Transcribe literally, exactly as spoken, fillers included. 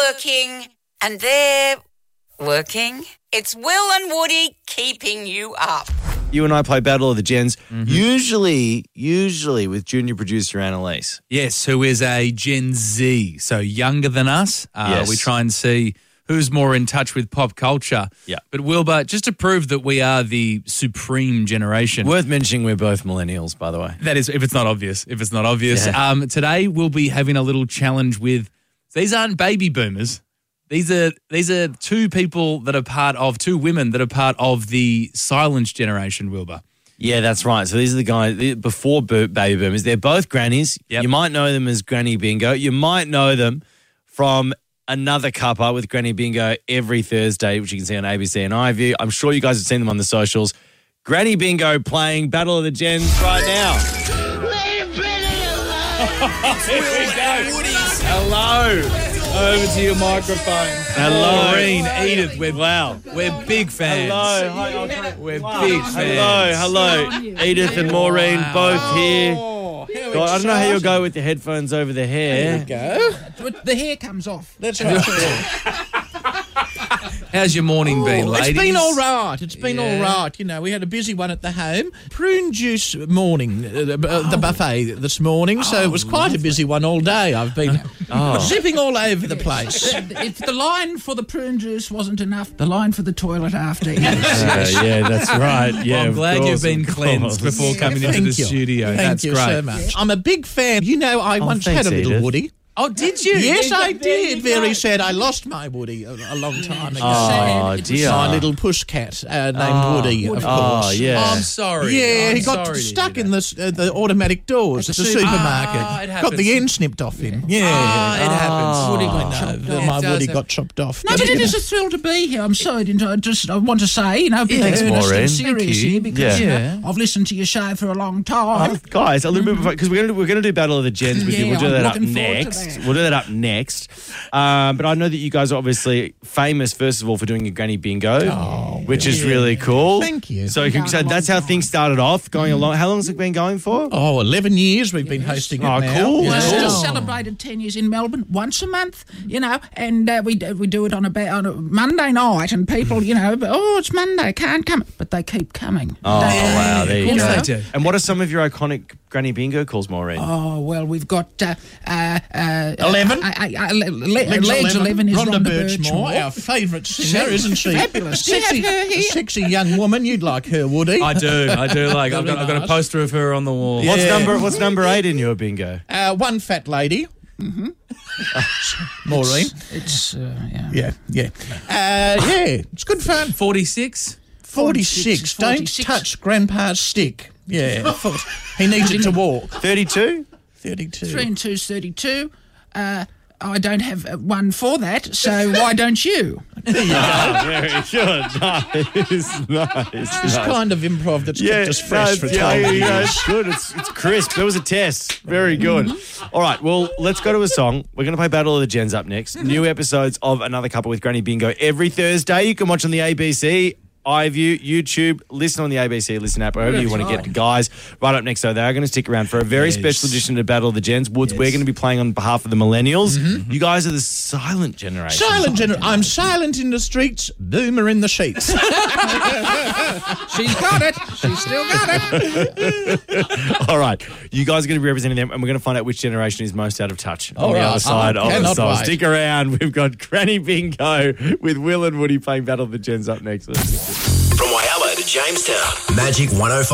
working, and they're working. It's Will and Woody keeping you up. You and I play Battle of the Gens, Mm-hmm. usually, usually with junior producer Annalise. Yes, who is a Gen Z, so younger than us. Uh, Yes. We try and see who's more in touch with pop culture. Yeah. But Wilbur, just to prove that we are the supreme generation. Worth mentioning we're both millennials, by the way. That is, if it's not obvious. If it's not obvious. Yeah. Um, today we'll be having a little challenge with, these aren't baby boomers. These are these are two people that are part of, two women that are part of the silent generation, Wilbur. Yeah, that's right. So these are the guys the- before bo- baby boomers. They're both grannies. Yep. You might know them as Granny Bingo. You might know them from Another Cuppa with Granny Bingo every Thursday, which you can see on A B C and iView. I'm sure you guys have seen them on the socials. Granny Bingo playing Battle of the Gens right now. Here we go. Hello. Over to your microphone. Hello. Maureen, Edith, we're, Wow. we're big fans. Hello. Hi, I'll- We're Wow. big Hello, fans. hello. Edith and Maureen both here. Oh, how God, I don't know how you'll exciting. go with the headphones over the hair. Go. The hair comes off. That's right. How's your morning been, ladies? It's been all right. It's been Yeah. all right. You know, we had a busy one at the home. Prune juice morning, uh, the, uh, the buffet this morning. So it was quite a busy one all day. I've been zipping all over the place. If the line for the prune juice wasn't enough, the line for the toilet after. Uh, yeah, that's right. Yeah, I'm of glad course, you've been of cleansed course. before coming into Thank the you. studio. Thank That's you great. so much. I'm a big fan. You know, I once thanks, had a little Edith. Woody. Oh, did you? Yes, Yeah, I there you did. go. Very sad. I lost my Woody a, a long time ago. Oh, It was dear. My little push cat uh, named Woody, of Oh, course. yeah. I'm sorry. Yeah, I'm he got sorry to stuck hear in the, s- uh, the automatic doors at the super- supermarket. Ah, it got happens. the end snipped off him. Yeah. Ah, it happens. Woody I got know, chopped that off. my It does Woody happen. got chopped off. No, but it is a thrill to be here. I'm sorry, didn't I? Just I want to say, you know, be Thanks, earnest Maureen. and serious Thank you. here because you know, Yeah. I've listened to your show for a long time. Um, guys, a little bit before, because we're gonna do, we're gonna do Battle of the Gens with you. Yeah, We'll do I'm that up looking forward to next. that. We'll do that up next. Um, but I know that you guys are obviously famous, first of all, for doing a Granny Bingo, which is really cool. Thank you. So, can- so that's how things started off, going along. How long has it been going for? Oh, eleven years we've been hosting it Oh, now. cool. You know. Well, Cool. just celebrated ten years in Melbourne once a month, you know, and uh, we do, we do it on a, ba- on a Monday night, and people, you know, oh, it's Monday, can't come, but they keep coming. Oh, Don't wow, there you You go. know? they do. And what are some of your iconic Granny Bingo calls, Maureen? Oh, well, we've got uh, uh, uh, Eleven? Uh, uh, uh, le- le- Legs eleven is Rhonda, Rhonda Birchmore, Birchmore. our favourite singer, isn't she? Fabulous. Do you Sexy, have her here? sexy young woman. You'd like her, Woody. I do. I do. Like I've got, I've got a nice. poster of her on the wall. What's Yeah. number What's number eight in your bingo? Uh, one fat lady. Mm-hmm. Maureen. It's, uh, yeah. Yeah, yeah. Uh, yeah, it's good fun. forty-six. forty-six. Don't forty-six. touch Grandpa's stick. Yeah. He needs it to walk. Thirty-two. thirty-two. Three and two's thirty-two. Uh, I don't have uh, one for that, so why don't you? There you go. Very good. Nice, nice. It's nice. kind of improv that's kept us no, fresh for yeah, twelve yeah, years. yeah, it's good. It's, it's crisp. That was a test. Very good. All right, well, let's go to a song. We're going to play Battle of the Gens up next. New episodes of Another Cuppa with Granny Bingo every Thursday. You can watch on the A B C, iView, YouTube, listen on the A B C Listen app, wherever you want to get to. Guys, right up next, though, they are going to stick around for a very Yes. special edition of Battle of the Gens. Woods, we're going to be playing on behalf of the millennials. You guys are the silent generation. Silent gener- I'm silent in the streets, boomer in the sheets. She's got it. She's still got it. All right, you guys are going to be representing them, and we're going to find out which generation is most out of touch on All the right. other side I of the cannot song. wait. Stick around. We've got Granny Bingo with Will and Woody playing Battle of the Gens up next. From Whyalla to Jamestown, Magic one oh five.